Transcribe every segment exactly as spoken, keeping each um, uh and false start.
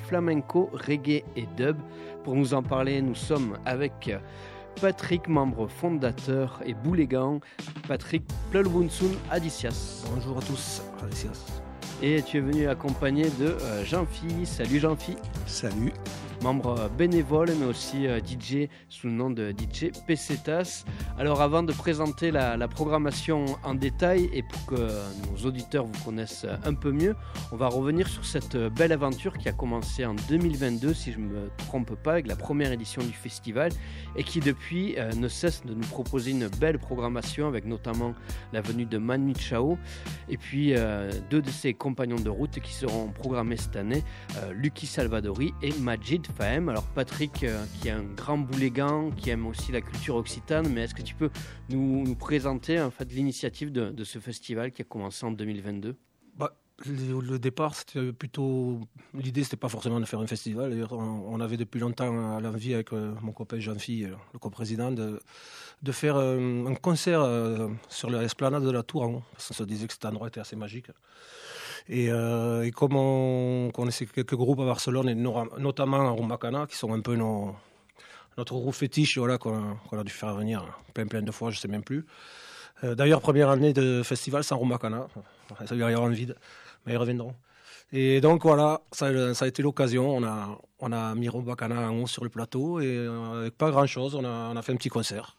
flamenco, reggae et dub. Pour nous en parler, nous sommes avec Patrick, membre fondateur et boulégan. Patrick Plelbunsun Adicias. Bonjour à tous, Adicias. Et tu es venu accompagné de euh, Jean-Phi. Salut Jean-Phi. Salut. Membre bénévole, mais aussi euh, D J sous le nom de D J Pesetas. Alors avant de présenter la, la programmation en détail et pour que nos auditeurs vous connaissent un peu mieux, on va revenir sur cette belle aventure qui a commencé en deux mille vingt-deux, si je ne me trompe pas, avec la première édition du festival et qui depuis euh, ne cesse de nous proposer une belle programmation avec notamment la venue de Manu Chao et puis euh, deux de ses compagnons de route qui seront programmés cette année, euh, Lucky Salvadori et Majid Fahem. Alors Patrick, euh, qui est un grand boulégan, qui aime aussi la culture occitane, mais est-ce que tu peux nous, nous présenter en fait l'initiative de, de ce festival qui a commencé en deux mille vingt-deux? Bah, le, le départ, c'était plutôt... L'idée, c'était pas forcément de faire un festival. D'ailleurs, on, on avait depuis longtemps l'envie avec euh, mon copain Jean-Phi, le coprésident, de, de faire euh, un concert euh, sur l'esplanade de la Tour en haut. Parce qu'on se disait que cet endroit était assez magique. Et, euh, et comme on connaissait quelques groupes à Barcelone, et notamment à Rumbacana, qui sont un peu nos, notre groupe fétiche, voilà, qu'on, a, qu'on a dû faire venir plein plein de fois, je ne sais même plus. Euh, d'ailleurs, première année de festival sans Rumbacana, ça va y avoir un vide, mais ils reviendront. Et donc voilà, ça, ça a été l'occasion, on a, on a mis Rumbacana en haut sur le plateau, et euh, avec pas grand-chose, on a, on a fait un petit concert.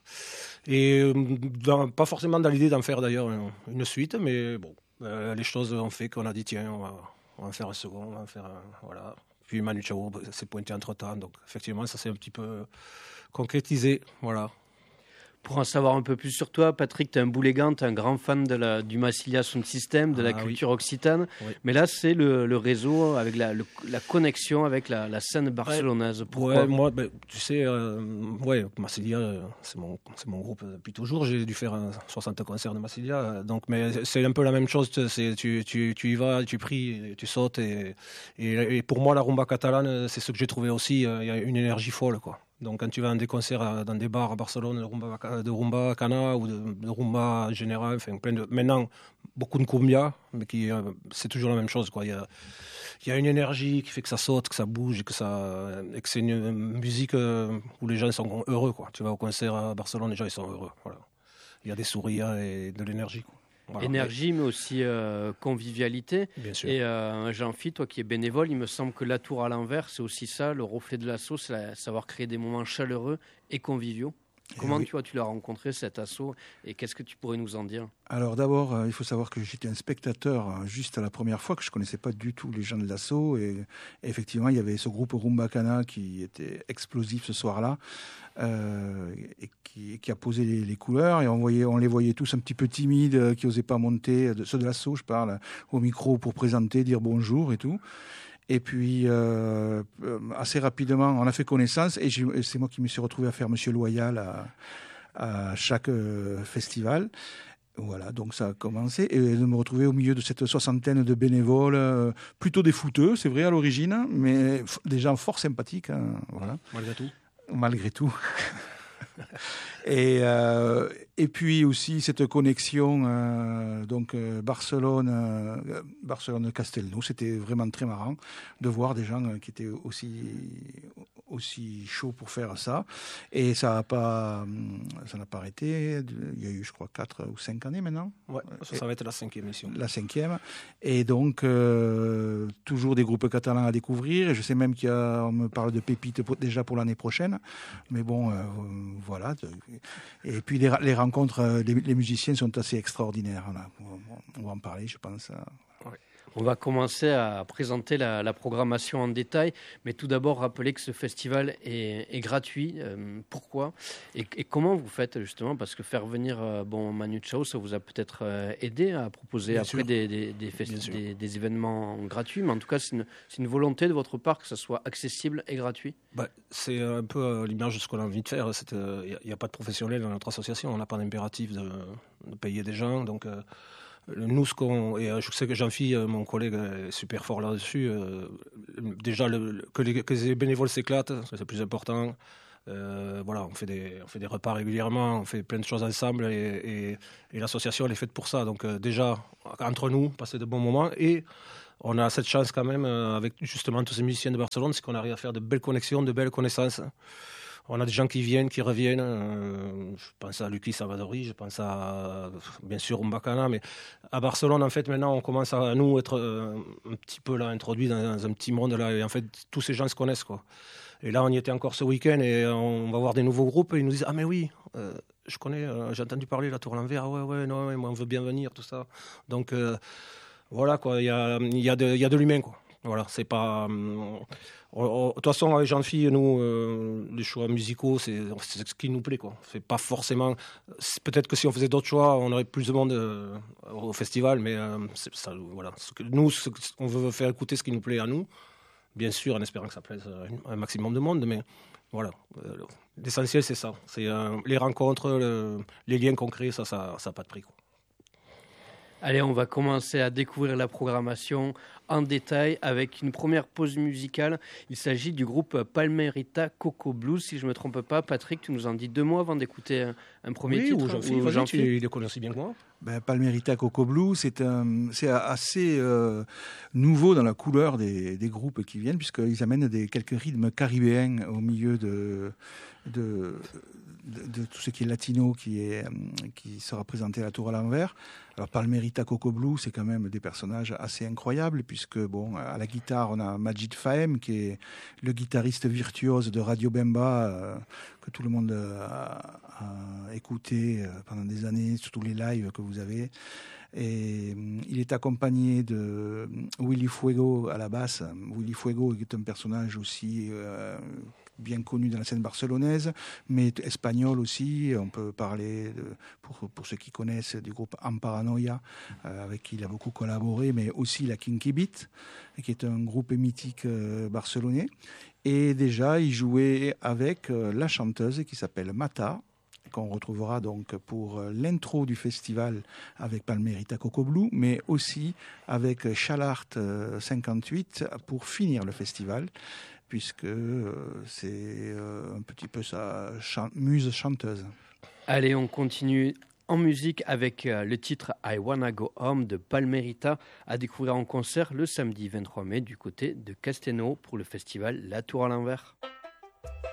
Et dans, pas forcément dans l'idée d'en faire d'ailleurs une, une suite, mais bon. Euh, les choses ont fait qu'on a dit tiens, on va, on va en faire un second, on va en faire un, voilà. Puis Manu Chao s'est pointé entre temps, donc effectivement ça s'est un petit peu concrétisé, voilà. Pour en savoir un peu plus sur toi, Patrick, tu es un boulégan, tu es un grand fan de la, du Massilia Sound System, de la ah, culture oui. occitane. Oui. Mais là, c'est le, le réseau, avec la, le, la connexion avec la, la scène barcelonaise. Pourquoi ? Ouais, moi, ben, tu sais, euh, ouais, Massilia, c'est mon, c'est mon groupe depuis toujours. J'ai dû faire un soixante concerts de Massilia. Donc, mais c'est un peu la même chose. C'est, tu, tu, tu y vas, tu pries, tu sautes. Et, et, et pour moi, la rumba catalane, c'est ce que j'ai trouvé aussi. Il y a une énergie folle, quoi. Donc quand tu vas dans des concerts, dans des bars à Barcelone, de rumba, de rumba cana ou de, de rumba en général, enfin plein de, maintenant beaucoup de cumbia, mais qui, c'est toujours la même chose, quoi. Il y a, il y a une énergie qui fait que ça saute, que ça bouge, et que ça, et que c'est une musique où les gens sont heureux, quoi. Tu vas au concert à Barcelone, les gens ils sont heureux, voilà. Il y a des sourires et de l'énergie, quoi. Voilà. Énergie, mais aussi euh, convivialité. Bien sûr. Et euh, Jean-Phi, toi qui es bénévole, il me semble que la tour à l'envers, c'est aussi ça, le reflet de l'assaut, c'est la, savoir créer des moments chaleureux et conviviaux. Comment oui. tu, vois, tu l'as rencontré, cet assaut, et qu'est-ce que tu pourrais nous en dire ? Alors d'abord, euh, il faut savoir que j'étais un spectateur euh, juste à la première fois, que je ne connaissais pas du tout les gens de l'assaut. Et, et effectivement, il y avait ce groupe Rumbacana qui était explosif ce soir-là, euh, et qui, qui a posé les, les couleurs. Et on, voyait, on les voyait tous un petit peu timides, euh, qui n'osaient pas monter, de, ceux de l'assaut, je parle, au micro pour présenter, dire bonjour et tout. Et puis, euh, assez rapidement, on a fait connaissance et, et c'est moi qui me suis retrouvé à faire Monsieur Loyal à, à chaque euh, festival. Voilà, donc ça a commencé. Et de me retrouver au milieu de cette soixantaine de bénévoles, euh, plutôt des fouteux, c'est vrai à l'origine, mais f- des gens fort sympathiques. Hein, voilà. Malgré tout. Malgré tout. Et, euh, et puis aussi cette connexion euh, donc euh, Barcelone euh, Barcelone Castelnau, c'était vraiment très marrant de voir des gens euh, qui étaient aussi aussi chauds pour faire ça, et ça a pas ça n'a pas arrêté. Il y a eu je crois quatre ou cinq années maintenant. Ouais, ça, ça va être la cinquième émission. La cinquième, et donc euh, toujours des groupes catalans à découvrir. Et je sais même qu'il y a, on me parle de pépites pour, déjà pour l'année prochaine, mais bon. Euh, Voilà. Et puis les, les rencontres, les, les musiciens sont assez extraordinaires. Là. On va en parler, je pense. Ouais. On va commencer à présenter la, la programmation en détail, mais tout d'abord rappeler que ce festival est, est gratuit. Euh, pourquoi et, et comment vous faites justement ? Parce que faire venir euh, bon, Manu Chao, ça vous a peut-être euh, aidé à proposer Bien après des, des, des, festi- des, des événements gratuits, mais en tout cas c'est une, c'est une volonté de votre part que ça soit accessible et gratuit. Bah, c'est un peu euh, l'image de ce qu'on a envie de faire. Il n'y a, a pas de professionnels dans notre association, on n'a pas d'impératif de, de payer des gens, donc... Euh, Nous, ce qu'on, et je sais que Jean-Phi, mon collègue, est super fort là-dessus. Euh, déjà, le, que, les, que les bénévoles s'éclatent, c'est le plus important. Euh, voilà, on fait, des, on fait des repas régulièrement, on fait plein de choses ensemble, et, et, et l'association, elle est faite pour ça. Donc euh, déjà, entre nous, passer de bons moments, et on a cette chance quand même, euh, avec justement tous ces musiciens de Barcelone, c'est qu'on arrive à faire de belles connexions, de belles connaissances. On a des gens qui viennent, qui reviennent. Euh, je pense à Lucky Salvadori, je pense à, bien sûr, Umbacana. Mais à Barcelone, en fait, maintenant, on commence à, nous, être euh, un petit peu là, introduits dans, dans un petit monde. Là, et en fait, tous ces gens se connaissent, quoi. Et là, on y était encore ce week-end et on va voir des nouveaux groupes. Et ils nous disent « Ah, mais oui, euh, je connais, euh, j'ai entendu parler de la Tour à l'envers. Ah ouais, ouais, non, ouais, moi, on veut bien venir, tout ça. » Donc, euh, voilà, quoi. Il y a, il y a de, il y a de l'humain, quoi. Voilà, c'est pas... Hum, de toute façon, avec Jean-Philippe, nous, euh, les choix musicaux, c'est, c'est ce qui nous plaît, quoi. C'est pas forcément... C'est, peut-être que si on faisait d'autres choix, on aurait plus de monde euh, au festival, mais euh, c'est, ça, voilà. Ce que, nous, ce, on veut faire écouter ce qui nous plaît à nous, bien sûr, en espérant que ça plaise à un maximum de monde, mais voilà. Euh, l'essentiel, c'est ça. C'est euh, les rencontres, le, les liens qu'on crée, ça, ça n'a pas de prix, quoi. Allez, on va commencer à découvrir la programmation en détail avec une première pause musicale. Il s'agit du groupe Palmerita Coco Blues, si je ne me trompe pas. Patrick, tu nous en dis deux mots avant d'écouter un, un premier oui, titre. Ou Jean-Philippe, ou Jean-Philippe. Tu les connais aussi bien que moi. Ben, Palmerita Coco Blues, c'est, un, c'est assez euh, nouveau dans la couleur des, des groupes qui viennent, puisqu'ils amènent des, quelques rythmes caribéens au milieu de, de, de, de tout ce qui est latino qui, est, qui sera présenté à la Tour à l'envers. Alors Palmerita Coco Blues, c'est quand même des personnages assez incroyables, puisque bon, à la guitare, on a Majid Fahem, qui est le guitariste virtuose de Radio Bemba, euh, que tout le monde a, a écouté pendant des années, sur tous les lives que vous avez. Et il est accompagné de Willy Fuego à la basse. Willy Fuego est un personnage aussi euh, bien connu dans la scène barcelonaise, mais espagnol aussi. On peut parler, de, pour, pour ceux qui connaissent, du groupe Amparanoia, euh, avec qui il a beaucoup collaboré, mais aussi la Kinky Beat, qui est un groupe mythique euh, barcelonais. Et déjà, il jouait avec euh, la chanteuse qui s'appelle Mata, qu'on retrouvera donc pour l'intro du festival avec Palmerita Coco Blue, mais aussi avec Chalart cinquante-huit pour finir le festival, puisque euh, c'est euh, un petit peu sa chan- muse chanteuse. Allez, on continue en musique avec euh, le titre I Wanna Go Home de Palmerita, à découvrir en concert le samedi vingt-trois mai du côté de Castelnau pour le festival La Tour à l'envers.